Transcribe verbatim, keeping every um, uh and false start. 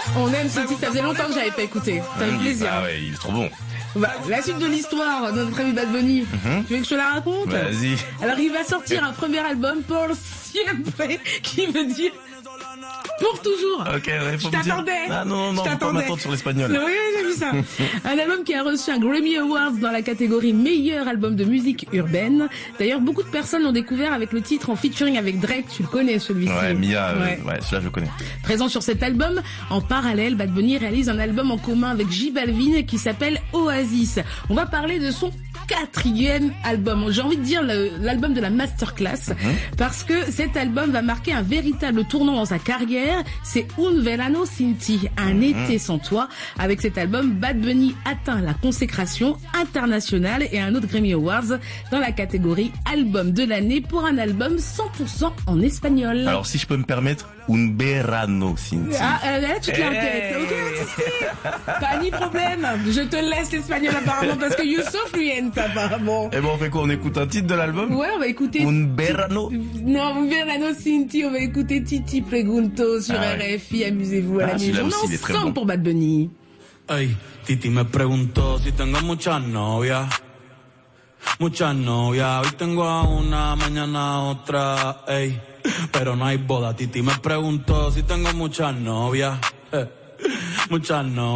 On aime ce titre, ça faisait longtemps que j'avais pas écouté. Ça fait plaisir. Ah ouais, il est trop bon. Bah, la suite de l'histoire de notre ami Bad Bunny, mm-hmm. tu veux que je te la raconte? Vas-y. Alors il va sortir un premier album pour siempre, qui veut dire pour toujours. Ok, ouais, faut je t'attendais. Ah non, non, je faut pas m'attendre sur l'espagnol. Oui, j'ai vu ça. Un album qui a reçu un Grammy Awards dans la catégorie meilleur album de musique urbaine. D'ailleurs, beaucoup de personnes l'ont découvert avec le titre en featuring avec Drake. Tu le connais, celui-ci. Ouais, Mia, ouais, euh, ouais celui-là, je le connais. Présent sur cet album, en parallèle, Bad Bunny réalise un album en commun avec J Balvin qui s'appelle Oasis. On va parler de son quatrième album. J'ai envie de dire le, l'album de la masterclass, mmh. parce que cet album va marquer un véritable tournant dans sa carrière. C'est Un Verano Sin Ti, un mmh. été sans toi. Avec cet album, Bad Bunny atteint la consécration internationale et un autre Grammy Awards dans la catégorie album de l'année pour un album cent pour cent en espagnol. Alors si je peux me permettre, Un Verano Sin Ti. Ah, euh, là tu te l'enquêtes, ok, pas ni problème. Je te laisse l'espagnol apparemment parce que you so fluent apparemment. Et bon, on fait quoi? On écoute un titre de l'album? Ouais, on va écouter Un Verano. Non, Un Verano Sin Ti, on va écouter Titi Pregunto sur ah, R F I. Amusez-vous à ah, la maison. On est ensemble pour Bad Bunny. Hey, Titi me preguntó si tengo muchas novias. Muchas novias. Hoy tengo a una, mañana a otra. Ey, pero no hay boda. Titi me preguntó si tengo muchas novias. Eh, muchas novias.